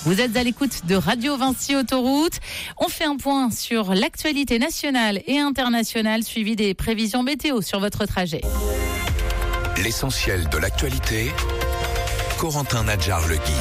Vous êtes à l'écoute de Radio Vinci Autoroute. On fait un point sur l'actualité nationale et internationale, suivi des prévisions météo sur votre trajet. L'essentiel de l'actualité, Corentin Nadjar-Legui.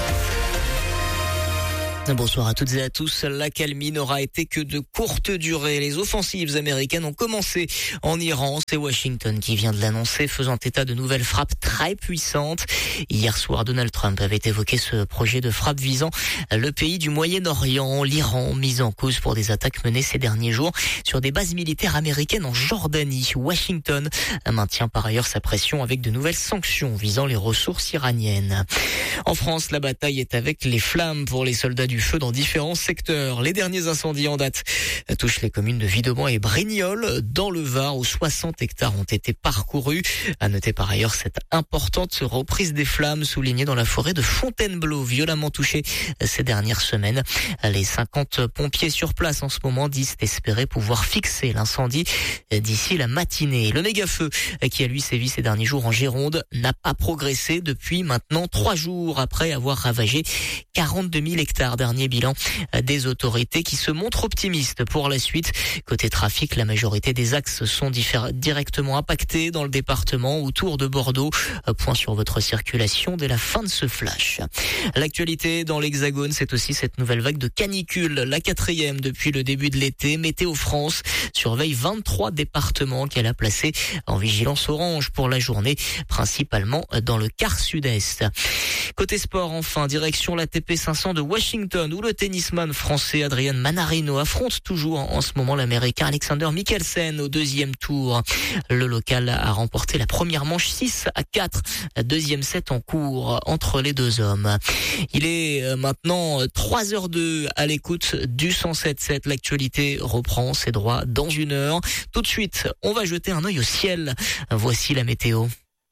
Bonsoir à toutes et à tous. L'accalmie n'aura été que de courte durée. Les offensives américaines ont commencé en Iran. C'est Washington qui vient de l'annoncer, faisant état de nouvelles frappes très puissantes. Hier soir, Donald Trump avait évoqué ce projet de frappe visant le pays du Moyen-Orient, l'Iran, mis en cause pour des attaques menées ces derniers jours sur des bases militaires américaines en Jordanie. Washington maintient par ailleurs sa pression avec de nouvelles sanctions visant les ressources iraniennes. En France, la bataille est avec les flammes pour les soldats du feu dans différents secteurs. Les derniers incendies en date touchent les communes de Vidauban et Brignoles dans le Var où 60 hectares ont été parcourus. À noter par ailleurs cette importante reprise des flammes soulignée dans la forêt de Fontainebleau, violemment touchée ces dernières semaines. Les 50 pompiers sur place en ce moment disent espérer pouvoir fixer l'incendie d'ici la matinée. Le méga-feu qui a lui sévi ces derniers jours en Gironde n'a pas progressé depuis maintenant 3 jours après avoir ravagé 42 000 hectares. Dernier bilan des autorités qui se montrent optimistes pour la suite. Côté trafic, la majorité des axes sont directement impactés dans le département autour de Bordeaux. Point sur votre circulation dès la fin de ce flash. L'actualité dans l'Hexagone, c'est aussi cette nouvelle vague de canicule, la 4e depuis le début de l'été. Météo France surveille 23 départements qu'elle a placés en vigilance orange pour la journée, principalement dans le quart sud-est. Côté sport, enfin, direction l'ATP 500 de Washington, où le tennisman français Adrian Manarino affronte toujours en ce moment l'américain Alexander Michelsen au 2e tour. Le local a remporté la première manche 6-4, deuxième set en cours entre les deux hommes. Il est maintenant 3h02 à l'écoute du 107.7. L'actualité reprend ses droits dans 1 heure. Tout de suite, on va jeter un œil au ciel. Voici la météo.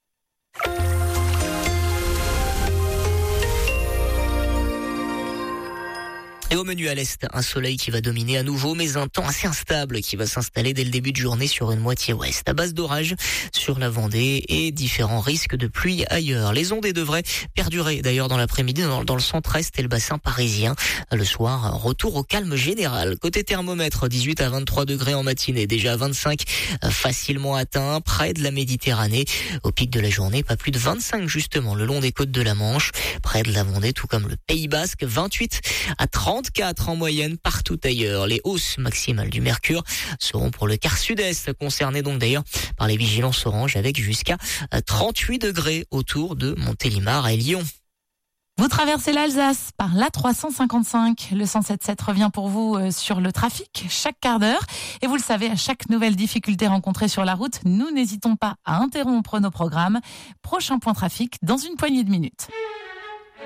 Et au menu à l'est, un soleil qui va dominer à nouveau, mais un temps assez instable qui va s'installer dès le début de journée sur une moitié ouest. À base d'orage sur la Vendée et différents risques de pluie ailleurs. Les ondées devraient perdurer d'ailleurs dans l'après-midi dans le centre-est et le bassin parisien. Le soir, retour au calme général. Côté thermomètre, 18 à 23 degrés en matinée, déjà 25 facilement atteints près de la Méditerranée. Au pic de la journée, pas plus de 25 justement le long des côtes de la Manche, près de la Vendée, tout comme le Pays Basque, 28 à 34 en moyenne partout ailleurs. Les hausses maximales du mercure seront pour le quart sud-est, concerné donc d'ailleurs par les vigilances orange avec jusqu'à 38 degrés autour de Montélimar et Lyon. Vous traversez l'Alsace par l'A355. Le 107.7 revient pour vous sur le trafic chaque quart d'heure. Et vous le savez, à chaque nouvelle difficulté rencontrée sur la route, nous n'hésitons pas à interrompre nos programmes. Prochain point trafic dans une poignée de minutes.